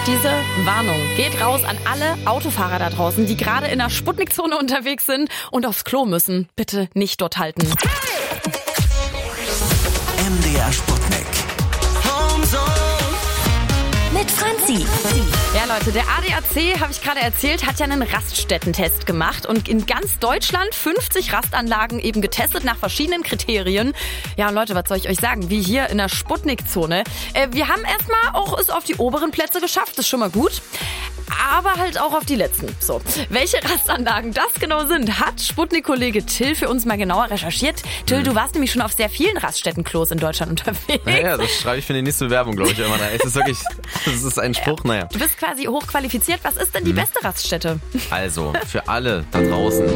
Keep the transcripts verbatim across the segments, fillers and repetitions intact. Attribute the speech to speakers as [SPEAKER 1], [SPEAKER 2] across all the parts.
[SPEAKER 1] Diese Warnung geht raus an alle Autofahrer da draußen, die gerade in der Sputnik-Zone unterwegs sind und aufs Klo müssen. Bitte nicht dort halten.
[SPEAKER 2] M D R Sputnik.
[SPEAKER 3] Mit Franzi.
[SPEAKER 1] Ja, Leute, der A D A C, habe ich gerade erzählt, hat ja einen Raststättentest gemacht und in ganz Deutschland fünfzig Rastanlagen eben getestet nach verschiedenen Kriterien. Ja, Leute, was soll ich euch sagen? Wie hier in der Sputnik-Zone. Äh, wir haben erstmal auch es auf die oberen Plätze geschafft, das ist schon mal gut. Aber halt auch auf die letzten. So, welche Rastanlagen das genau sind, hat Sputnik-Kollege Till für uns mal genauer recherchiert. Till, mhm. du warst nämlich schon auf sehr vielen Raststättenklos in Deutschland unterwegs.
[SPEAKER 4] Naja, das schreibe ich für die nächste Werbung, glaube ich, immer. Es ist wirklich, das ist ein Spruch, naja.
[SPEAKER 1] Du bist quasi hochqualifiziert. Was ist denn die mhm. beste Raststätte?
[SPEAKER 4] Also, für alle da draußen,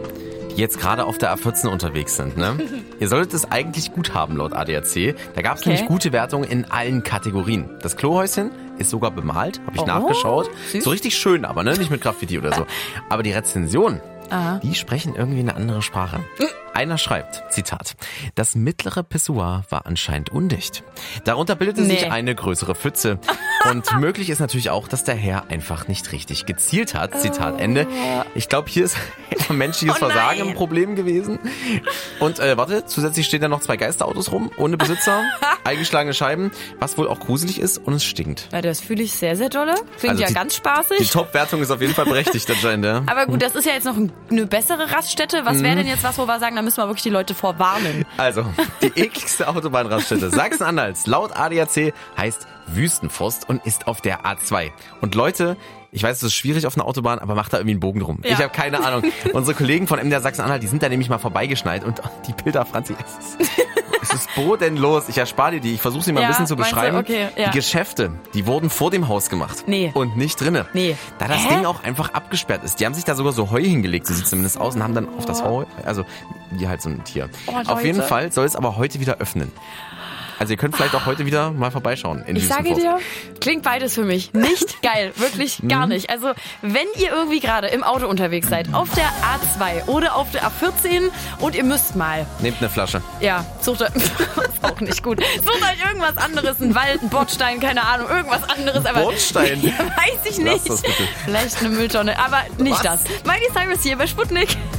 [SPEAKER 4] die jetzt gerade auf der A vierzehn unterwegs sind, ne? Ihr solltet es eigentlich gut haben, laut A D A C. Da gab es okay. nämlich gute Wertungen in allen Kategorien. Das Klohäuschen ist sogar bemalt, habe ich oh, nachgeschaut. Süß. So richtig schön, aber ne, nicht mit Graffiti oder so. Aber die Rezensionen, Aha. die sprechen irgendwie eine andere Sprache. Einer schreibt, Zitat, das mittlere Pissoir war anscheinend undicht. Darunter bildete nee. sich eine größere Pfütze. Und möglich ist natürlich auch, dass der Herr einfach nicht richtig gezielt hat. Zitat Ende. Ich glaube, hier ist ein menschliches oh Versagen ein Problem gewesen. Und äh, warte, zusätzlich stehen da noch zwei Geisterautos rum, ohne Besitzer, eingeschlagene Scheiben, was wohl auch gruselig ist und es stinkt.
[SPEAKER 1] Ja, das fühle ich sehr, sehr dolle. Klingt also ja
[SPEAKER 4] die,
[SPEAKER 1] ganz spaßig.
[SPEAKER 4] Die Top-Wertung ist auf jeden Fall berechtigt anscheinend. Ja.
[SPEAKER 1] Aber gut, das ist ja jetzt noch eine bessere Raststätte. Was wäre denn jetzt was, wo wir sagen, da müssen wir wirklich die Leute vorwarnen?
[SPEAKER 4] Also, die ekligste Autobahnraststätte Sachsen-Anhalts laut A D A C heißt Wüstenforst und ist auf der A zwei. Und Leute, ich weiß, es ist schwierig auf einer Autobahn, aber macht da irgendwie einen Bogen drum. Ja. Ich habe keine Ahnung. Unsere Kollegen von M D R Sachsen-Anhalt, die sind da nämlich mal vorbeigeschneit und die Bilder, Franzi, es ist, es ist bodenlos. Ich erspare dir die. Ich versuche sie mal ja, ein bisschen zu beschreiben.
[SPEAKER 1] Okay, ja.
[SPEAKER 4] Die Geschäfte, die wurden vor dem Haus gemacht.
[SPEAKER 1] Nee.
[SPEAKER 4] Und nicht drinnen.
[SPEAKER 1] Nee.
[SPEAKER 4] Da das
[SPEAKER 1] Hä?
[SPEAKER 4] Ding auch einfach abgesperrt ist. Die haben sich da sogar so Heu hingelegt, so sieht es zumindest aus, und haben dann auf das Heu, also wie halt so ein Tier. Oh, auf jeden Fall soll es aber heute wieder öffnen. Also ihr könnt vielleicht auch heute wieder mal vorbeischauen. In
[SPEAKER 1] ich sage dir, klingt beides für mich nicht geil. Wirklich gar nicht. Also wenn ihr irgendwie gerade im Auto unterwegs seid, auf der A zwei oder auf der A vierzehn und ihr müsst mal.
[SPEAKER 4] Nehmt eine Flasche.
[SPEAKER 1] Ja, sucht euch, ist auch nicht gut. Sucht euch irgendwas anderes, ein Wald, ein Bordstein, keine Ahnung, irgendwas anderes. Aber
[SPEAKER 4] Bordstein?
[SPEAKER 1] Ja, weiß ich nicht.
[SPEAKER 4] Lass das bitte.
[SPEAKER 1] Vielleicht eine Mülltonne, aber nicht Was? das. Miley Cyrus hier bei Sputnik.